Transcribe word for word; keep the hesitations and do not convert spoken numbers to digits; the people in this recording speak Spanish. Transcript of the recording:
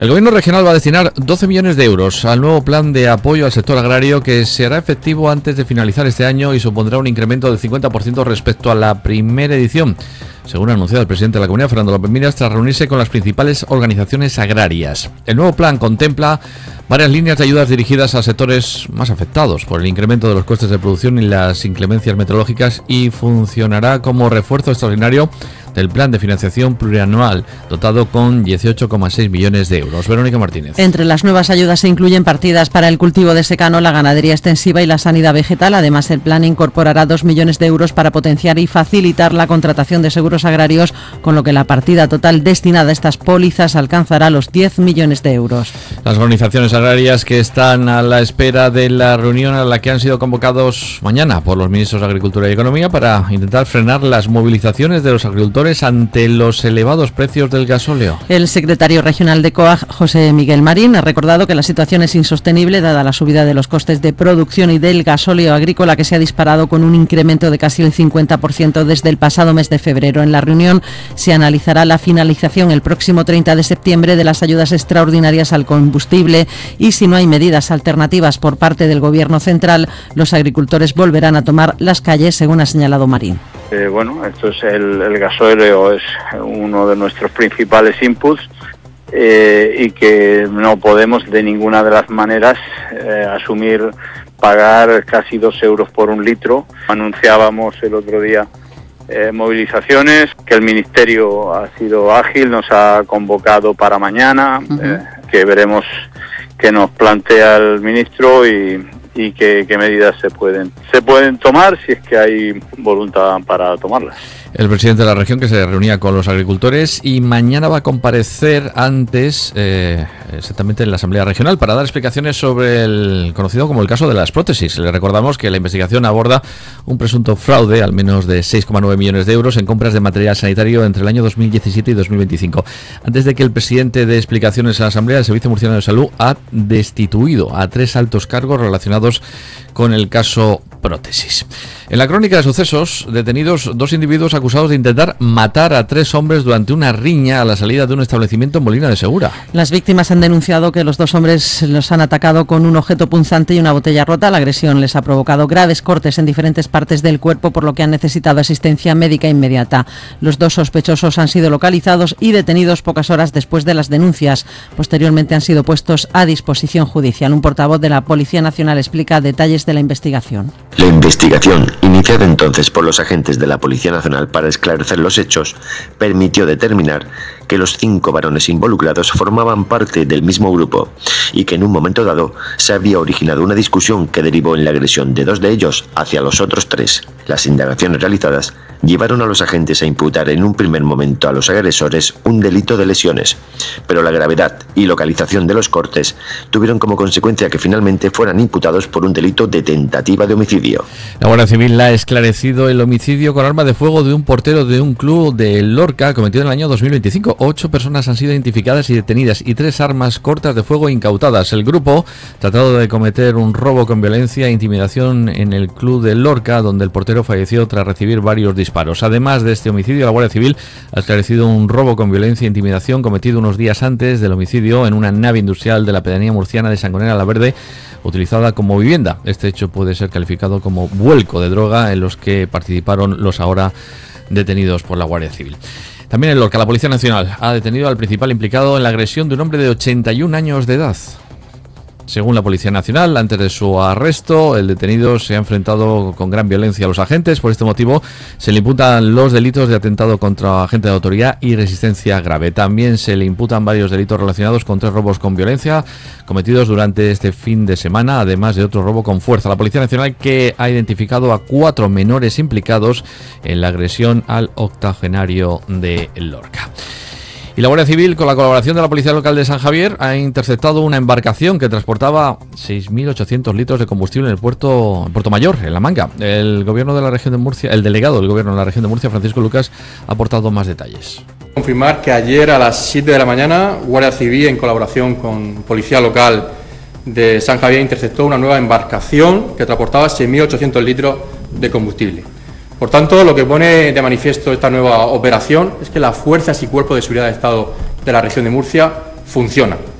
El Gobierno regional va a destinar doce millones de euros al nuevo plan de apoyo al sector agrario que se hará efectivo antes de finalizar este año y supondrá un incremento del cincuenta por ciento respecto a la primera edición, según ha anunciado el presidente de la Comunidad, Fernando López Miras, tras reunirse con las principales organizaciones agrarias. El nuevo plan contempla varias líneas de ayudas dirigidas a sectores más afectados por el incremento de los costes de producción y las inclemencias meteorológicas y funcionará como refuerzo extraordinario del plan de financiación plurianual, dotado con dieciocho coma seis millones de euros. Verónica Martínez. Entre las nuevas ayudas se incluyen partidas para el cultivo de secano, la ganadería extensiva y la sanidad vegetal. Además, el plan incorporará dos millones de euros para potenciar y facilitar la contratación de seguros agrarios, con lo que la partida total destinada a estas pólizas alcanzará los diez millones de euros. Las organizaciones agrarias que están a la espera de la reunión a la que han sido convocados mañana por los ministros de Agricultura y Economía para intentar frenar las movilizaciones de los agricultores ante los elevados precios del gasóleo. El secretario regional de COAG, José Miguel Marín, ha recordado que la situación es insostenible dada la subida de los costes de producción y del gasóleo agrícola, que se ha disparado con un incremento de casi el cincuenta por ciento desde el pasado mes de febrero. En la reunión se analizará la finalización el próximo treinta de septiembre de las ayudas extraordinarias al combustible y, si no hay medidas alternativas por parte del Gobierno central, los agricultores volverán a tomar las calles, según ha señalado Marín. Eh, bueno, esto es el, el gasóleo es uno de nuestros principales inputs eh, y que no podemos de ninguna de las maneras eh, asumir pagar casi dos euros por un litro. Anunciábamos el otro día eh, movilizaciones, que el Ministerio ha sido ágil, nos ha convocado para mañana, uh-huh. eh, que veremos qué nos plantea el ministro y y qué, qué medidas se pueden se pueden tomar si es que hay voluntad para tomarlas. El presidente de la región, que se reunía con los agricultores, y mañana va a comparecer antes, eh, exactamente en la Asamblea Regional, para dar explicaciones sobre el conocido como el caso de las prótesis. Le recordamos que la investigación aborda un presunto fraude, al menos de seis coma nueve millones de euros, en compras de material sanitario entre el año dos mil diecisiete y dos mil veinticinco. Antes de que el presidente dé explicaciones a la Asamblea, el Servicio Murciano de Salud ha destituido a tres altos cargos relacionados con el caso prótesis. En la crónica de sucesos, detenidos dos individuos acusados de intentar matar a tres hombres durante una riña a la salida de un establecimiento en Molina de Segura. Las víctimas han denunciado que los dos hombres los han atacado con un objeto punzante y una botella rota. La agresión les ha provocado graves cortes en diferentes partes del cuerpo, por lo que han necesitado asistencia médica inmediata. Los dos sospechosos han sido localizados y detenidos pocas horas después de las denuncias. Posteriormente han sido puestos a disposición judicial. Un portavoz de la Policía Nacional explica detalles de la investigación. La investigación, iniciada entonces por los agentes de la Policía Nacional para esclarecer los hechos, permitió determinar que los cinco varones involucrados formaban parte del mismo grupo y que en un momento dado se había originado una discusión que derivó en la agresión de dos de ellos hacia los otros tres. Las indagaciones realizadas llevaron a los agentes a imputar en un primer momento a los agresores un delito de lesiones, pero la gravedad y localización de los cortes tuvieron como consecuencia que finalmente fueran imputados por un delito de tentativa de homicidio. La Guardia Civil ha esclarecido el homicidio con arma de fuego de un portero de un club de Lorca cometido en el año dos mil veinticinco. Ocho personas han sido identificadas y detenidas y tres armas cortas de fuego incautadas. El grupo tratado de cometer un robo con violencia e intimidación en el club de Lorca, donde el portero falleció tras recibir varios disparos. Además de este homicidio, la Guardia Civil ha esclarecido un robo con violencia e intimidación cometido unos días antes del homicidio en una nave industrial de la pedanía murciana de Sangonera la Verde, utilizada como vivienda. Este hecho puede ser calificado como vuelco de droga en los que participaron los ahora detenidos por la Guardia Civil. También en Lorca, la Policía Nacional ha detenido al principal implicado en la agresión de un hombre de ochenta y un años de edad. Según la Policía Nacional, antes de su arresto, el detenido se ha enfrentado con gran violencia a los agentes. Por este motivo, se le imputan los delitos de atentado contra agente de autoridad y resistencia grave. También se le imputan varios delitos relacionados con tres robos con violencia cometidos durante este fin de semana, además de otro robo con fuerza. La Policía Nacional, que ha identificado a cuatro menores implicados en la agresión al octogenario de Lorca. Y la Guardia Civil, con la colaboración de la Policía Local de San Javier, ha interceptado una embarcación que transportaba seis mil ochocientos litros de combustible en el puerto, en Puerto Mayor, en La Manga. El gobierno de la región de Murcia, el delegado del gobierno de la región de Murcia, Francisco Lucas, ha aportado más detalles. Confirmar que ayer a las siete de la mañana, Guardia Civil, en colaboración con Policía Local de San Javier, interceptó una nueva embarcación que transportaba seis mil ochocientos litros de combustible. Por tanto, lo que pone de manifiesto esta nueva operación es que las fuerzas y cuerpos de seguridad del Estado de la región de Murcia funciona.